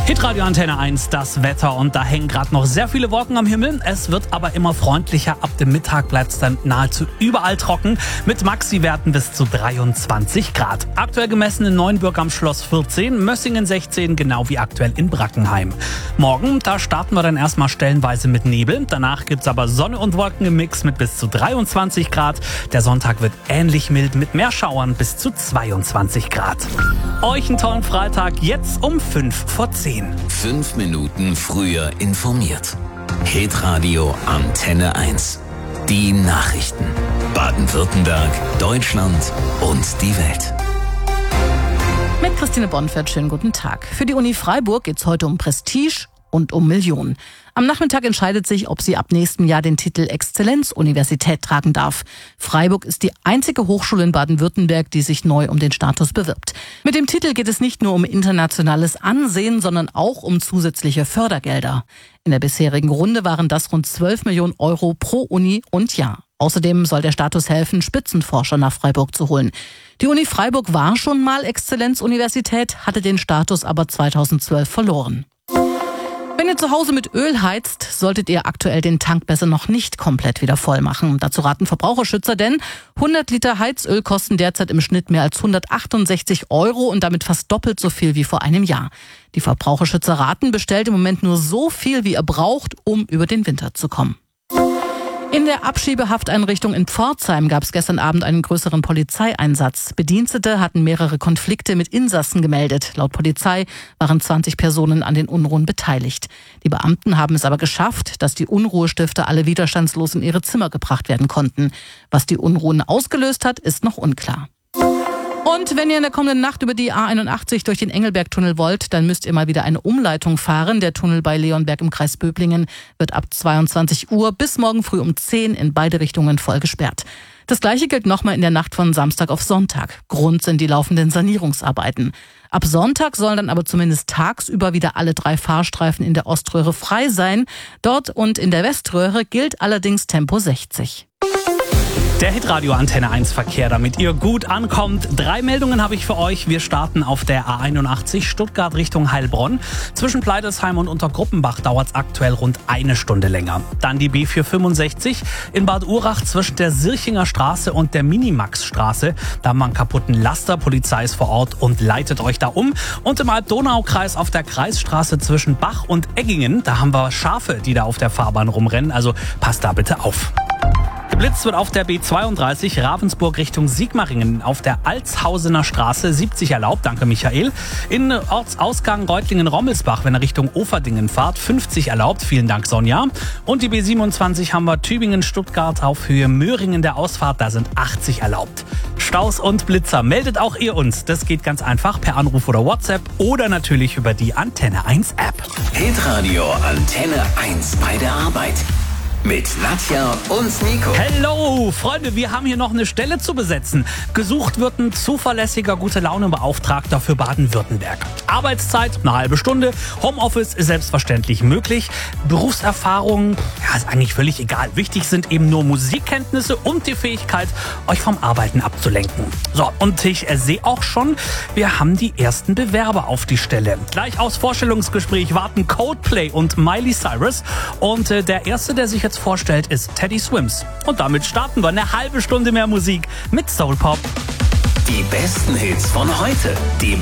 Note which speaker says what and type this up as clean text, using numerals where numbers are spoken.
Speaker 1: Hitradio Antenne 1, das Wetter, und da hängen gerade noch sehr viele Wolken am Himmel. Es wird aber immer freundlicher. Ab dem Mittag bleibt es dann nahezu überall trocken mit Maxi-Werten bis zu 23 Grad. Aktuell gemessen in Neuenburg am Schloss 14, Mössingen 16, genau wie aktuell in Brackenheim. Morgen, da starten wir dann erstmal stellenweise mit Nebel. Danach gibt's aber Sonne und Wolken im Mix mit bis zu 23 Grad. Der Sonntag wird ähnlich mild mit Meerschauern bis zu 22 Grad. Euch einen tollen Freitag, jetzt um 5:10.
Speaker 2: 5 Minuten früher informiert. Hitradio Antenne 1. Die Nachrichten. Baden-Württemberg, Deutschland und die Welt.
Speaker 3: Mit Christine Bonfert, schönen guten Tag. Für die Uni Freiburg geht es heute um Prestige und um Millionen. Am Nachmittag entscheidet sich, ob sie ab nächstem Jahr den Titel Exzellenzuniversität tragen darf. Freiburg ist die einzige Hochschule in Baden-Württemberg, die sich neu um den Status bewirbt. Mit dem Titel geht es nicht nur um internationales Ansehen, sondern auch um zusätzliche Fördergelder. In der bisherigen Runde waren das rund 12 Millionen Euro pro Uni und Jahr. Außerdem soll der Status helfen, Spitzenforscher nach Freiburg zu holen. Die Uni Freiburg war schon mal Exzellenzuniversität, hatte den Status aber 2012 verloren. Wenn ihr zu Hause mit Öl heizt, solltet ihr aktuell den Tank besser noch nicht komplett wieder voll machen. Dazu raten Verbraucherschützer, denn 100 Liter Heizöl kosten derzeit im Schnitt mehr als 168 Euro und damit fast doppelt so viel wie vor einem Jahr. Die Verbraucherschützer raten, bestellt im Moment nur so viel, wie ihr braucht, um über den Winter zu kommen. In der Abschiebehafteinrichtung in Pforzheim gab es gestern Abend einen größeren Polizeieinsatz. Bedienstete hatten mehrere Konflikte mit Insassen gemeldet. Laut Polizei waren 20 Personen an den Unruhen beteiligt. Die Beamten haben es aber geschafft, dass die Unruhestifter alle widerstandslos in ihre Zimmer gebracht werden konnten. Was die Unruhen ausgelöst hat, ist noch unklar. Und wenn ihr in der kommenden Nacht über die A81 durch den Engelbergtunnel wollt, dann müsst ihr mal wieder eine Umleitung fahren. Der Tunnel bei Leonberg im Kreis Böblingen wird ab 22 Uhr bis morgen früh um 10 in beide Richtungen voll gesperrt. Das Gleiche gilt nochmal in der Nacht von Samstag auf Sonntag. Grund sind die laufenden Sanierungsarbeiten. Ab Sonntag sollen dann aber zumindest tagsüber wieder alle 3 Fahrstreifen in der Oströhre frei sein. Dort und in der Weströhre gilt allerdings Tempo 60.
Speaker 1: Der Hitradio Antenne 1 Verkehr, damit ihr gut ankommt. 3 Meldungen habe ich für euch. Wir starten auf der A81 Stuttgart Richtung Heilbronn. Zwischen Pleidelsheim und Untergruppenbach dauert es aktuell rund 1 Stunde länger. Dann die B465 in Bad Urach zwischen der Sirchinger Straße und der Minimax-Straße. Da haben wir einen kaputten Laster. Polizei ist vor Ort und leitet euch da um. Und im Alb-Donau-Kreis auf der Kreisstraße zwischen Bach und Eggingen, da haben wir Schafe, die da auf der Fahrbahn rumrennen. Also passt da bitte auf. Geblitzt wird auf der B32 Ravensburg Richtung Sigmaringen auf der Altshausener Straße 70 erlaubt, danke Michael. In Ortsausgang Reutlingen-Rommelsbach, wenn ihr Richtung Oferdingen fahrt, 50 erlaubt, vielen Dank Sonja. Und die B27 haben wir Tübingen-Stuttgart auf Höhe Möhringen der Ausfahrt, da sind 80 erlaubt. Staus und Blitzer, meldet auch ihr uns. Das geht ganz einfach per Anruf oder WhatsApp oder natürlich über die Antenne 1 App.
Speaker 2: Hitradio Antenne 1 bei der Arbeit. Mit Nadja und Nico.
Speaker 1: Hello, Freunde, wir haben hier noch eine Stelle zu besetzen. Gesucht wird ein zuverlässiger Gute-Laune-Beauftragter für Baden-Württemberg. Arbeitszeit, eine halbe Stunde. Homeoffice ist selbstverständlich möglich. Berufserfahrung, ja, ist eigentlich völlig egal. Wichtig sind eben nur Musikkenntnisse und die Fähigkeit, euch vom Arbeiten abzulenken. So, und ich sehe auch schon, wir haben die ersten Bewerber auf die Stelle. Gleich aus Vorstellungsgespräch warten Coldplay und Miley Cyrus. Und der erste, der sich jetzt vorstellt, ist Teddy Swims. Und damit starten wir eine halbe Stunde mehr Musik mit Soul Pop.
Speaker 2: Die besten Hits von heute. Die